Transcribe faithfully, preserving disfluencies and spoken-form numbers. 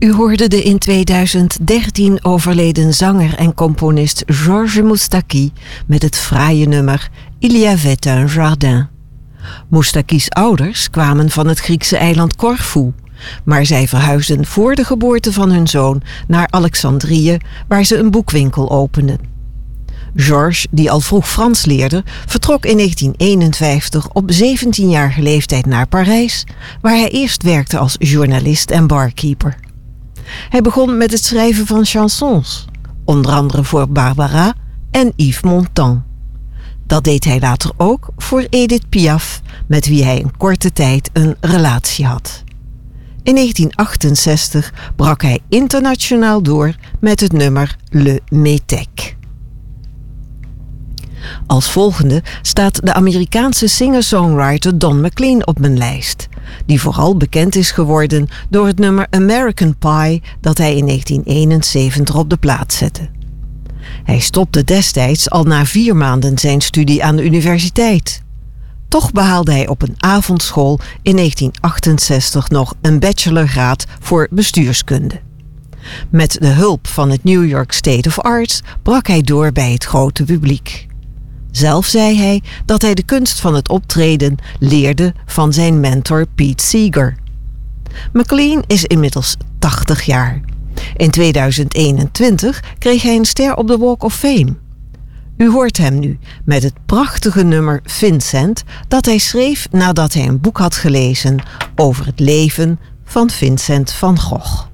U hoorde de in tweeduizend dertien overleden zanger en componist Georges Moustaki met het fraaie nummer Il y avait un jardin. Moustaki's ouders kwamen van het Griekse eiland Corfu, maar zij verhuisden voor de geboorte van hun zoon naar Alexandrië, waar ze een boekwinkel openden. Georges, die al vroeg Frans leerde, vertrok in negentien eenenvijftig op zeventienjarige leeftijd naar Parijs, waar hij eerst werkte als journalist en barkeeper. Hij begon met het schrijven van chansons, onder andere voor Barbara en Yves Montand. Dat deed hij later ook voor Edith Piaf, met wie hij een korte tijd een relatie had. In negentien achtenzestig brak hij internationaal door met het nummer Le Métèque. Als volgende staat de Amerikaanse singer-songwriter Don McLean op mijn lijst, die vooral bekend is geworden door het nummer American Pie dat hij in negentien eenenzeventig op de plaat zette. Hij stopte destijds al na vier maanden zijn studie aan de universiteit. Toch behaalde hij op een avondschool in negentien achtenzestig nog een bachelorgraad voor bestuurskunde. Met de hulp van het New York State of Arts brak hij door bij het grote publiek. Zelf zei hij dat hij de kunst van het optreden leerde van zijn mentor Pete Seeger. McLean is inmiddels tachtig jaar. In tweeduizend eenentwintig kreeg hij een ster op de Walk of Fame. U hoort hem nu met het prachtige nummer Vincent dat hij schreef nadat hij een boek had gelezen over het leven van Vincent van Gogh.